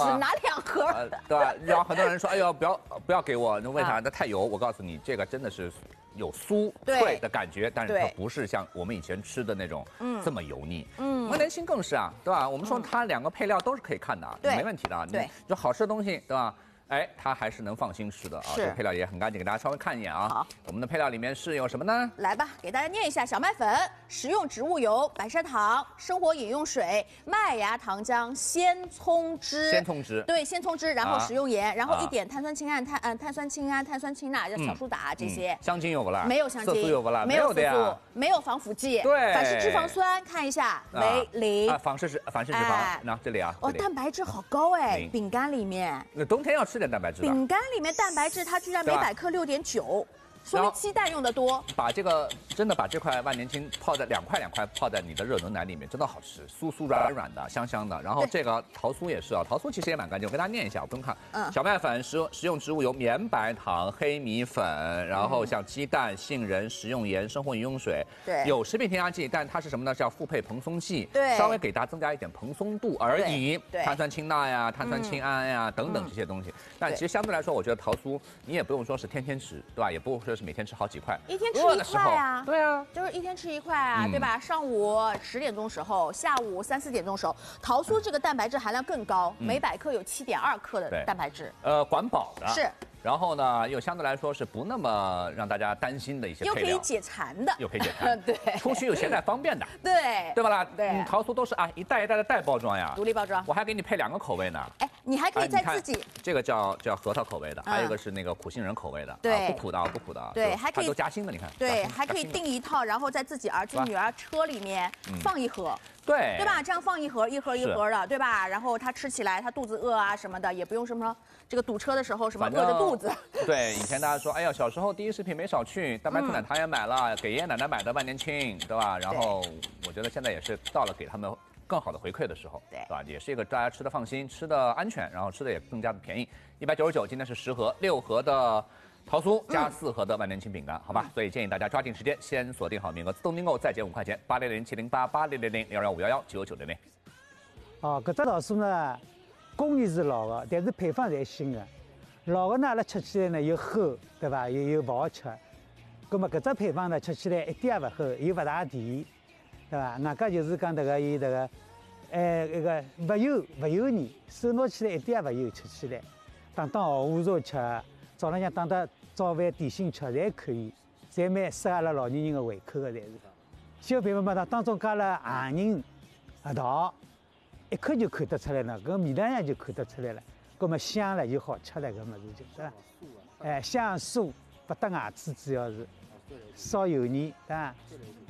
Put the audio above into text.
拿2盒， 对吧？然后很多人说，哎呦，不要给我，那为啥？那太油。我告诉你，这个真的是有酥脆的感觉，但是它不是像我们以前吃的那种这么油腻。万年青更是啊，对吧？我们说它2个配料都是可以看的，没问题的。 对， 就好吃的东西，对吧？哎，它还是能放心吃的啊。这个配料也很干净，给大家稍微看一眼啊。好，我们的配料里面是有什么呢？ 来吧，给大家念一下：小麦粉、食用植物油、白砂糖、生活饮用水、麦芽糖浆、鲜葱汁。 鲜葱汁。对， 鲜葱汁，然后食用盐，然后1点碳酸氢胺、碳酸氢胺、碳酸氢钠，叫小苏打这些。 香精有不啦？ 没有香精。 色素有不啦？ 没有的呀。 没有防腐剂。 对。 反式脂肪酸，看一下为0。 反式脂肪，那这里啊。 哦，蛋白质好高哎，饼干里面。 那冬天要吃点蛋白质。 饼干里面蛋白质它居然每百克6.9。说明鸡蛋用的多。 真的把这块万年青泡在2块泡在你的热牛奶里面，真的好吃，酥酥软软的，香香的。然后这个桃酥也是啊，桃酥其实也蛮干净，我跟大家念一下，不用看。小麦粉、食用植物油、绵白糖、黑米粉，然后像鸡蛋、杏仁、食用盐、生活饮用水， 对， 有食品添加剂，但它是什么呢？是要复配蓬松剂， 对， 稍微给大家增加一点蓬松度而已。 对， 碳酸氢钠呀、碳酸氢胺呀等等这些东西。但其实相对来说，我觉得桃酥你也不用说是天天吃，对吧？也不说是每天吃好几块， 一天吃1块啊。 对啊， 就是一天吃1块啊，对吧？上午10点钟时候，下午3、4点钟时候，桃酥这个蛋白质含量更高，每百克有7.2克的蛋白质。 管饱的是。 然后呢，又相对来说是不那么让大家担心的一些配料， 又可以解馋的， 又可以解馋， 对， 出去又携带方便的， 对吧啦？ 对， 桃酥都是啊一袋一袋的袋包装呀， 独立包装。 我还给你配2个口味呢， 哎，你还可以在自己这个叫核桃口味的，还有一个是那个苦杏仁口味的， 对， 不苦的，不苦的， 对，还可以都夹心的，你看， 对，还可以订一套，然后在自己儿子女儿车里面放1盒。对吧？这样放1盒，1盒1盒的，对吧？然后他吃起来，他肚子饿啊什么的，也不用什么这个堵车的时候什么饿着肚子。 对，以前大家说，哎呀，小时候第一食品没少去，蛋白质奶糖也买了，给爷爷奶奶买的万年青，对吧？然后我觉得现在也是到了给他们更好的回馈的时候，对吧？也是一个大家吃的放心，吃的安全，然后吃的也更加的便宜。199，今天是10盒，6盒的桃酥加4盒的万年青饼干，好吧？所以建议大家抓紧时间，先锁定好名额，自动订购再减5块钱，80070880000255119990。 哦，搿只桃酥呢，工艺是老的，但是配方侪新的。老的呢，阿拉吃起来呢又齁，对吧？又不好吃。葛么搿只配方呢，吃起来一点也不齁，又不大甜，对吧？外加就是讲迭个伊迭个，那个不油腻，手拿起来一点也不油，吃起来当下午茶吃，早浪向当早饭点心吃侪可以，侪蛮适合阿拉老年人的胃口的，侪是。小配方嘛，当中加了杏仁、核桃，一看就看得出来了，搿味道上就看得出来了。搿么香了就好吃了，搿物事就对吧？香酥不得牙齿，主要是少油腻，对吧？